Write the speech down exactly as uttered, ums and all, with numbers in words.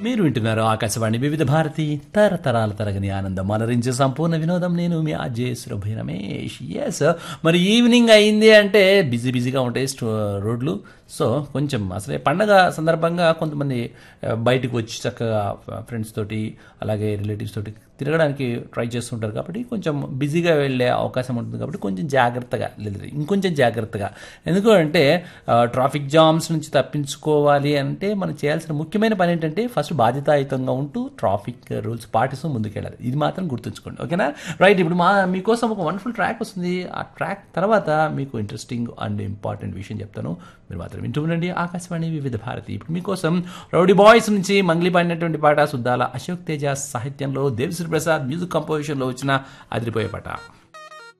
మీరు వింటున్నారు ఆకాశవాణి వివిధ భారతి తరతరాల తరగని ఆనందం అలరించే సంపూర్ణ వినోదం. నేను మీ అజయ్ సురభి రమేష్. ఎస్, మరి ఈవినింగ్ అయింది అంటే బిజీ బిజీగా ఉంటాయి స్టో- రోడ్లు. సో కొంచెం అసలే పండగ సందర్భంగా కొంతమంది ఆ, బయటకు వచ్చి చక్కగా ఫ్రెండ్స్ తోటి అలాగే రిలేటివ్స్ తోటి తిరగడానికి ట్రై చేస్తుంటారు కాబట్టి కొంచెం బిజీగా వెళ్ళే అవకాశం ఉంటుంది. కాబట్టి కొంచెం జాగ్రత్తగా లేదు ఇంకొంచెం జాగ్రత్తగా, ఎందుకు అంటే ఆ, ట్రాఫిక్ జామ్స్ నుంచి తప్పించుకోవాలి అంటే మనం చేయాల్సిన ముఖ్యమైన పని ఏంటంటే ఫస్ట్ బాధ్యతాయుతంగా ఉంటూ ట్రాఫిక్ రూల్స్ పాటిస్తూ ముందుకెళ్ళాలి. ఇది మాత్రం గుర్తుంచుకోండి, ఓకేనా? రైట్, ఇప్పుడు మా మీకోసం ఒక వండర్ఫుల్ ట్రాక్ వస్తుంది. ఆ ట్రాక్ తర్వాత మీకు ఇంట్రెస్టింగ్ అండ్ ఇంపార్టెంట్ విషయం చెప్తాను. మీరు మాత్రం వింటూ ఉండండి ఆకాశవాణి వివిధ భారతి. ఇప్పుడు మీకోసం రౌడీ బాయ్స్ నుంచి మంగ్లీ పాడినటువంటి పాట, సుద్దాల అశోక్ తేజ సాహిత్యంలో దేవిశ్రీ ప్రసాద్ మ్యూజిక్ కంపోజిషన్లో వచ్చిన అదిరిపోయే పాట.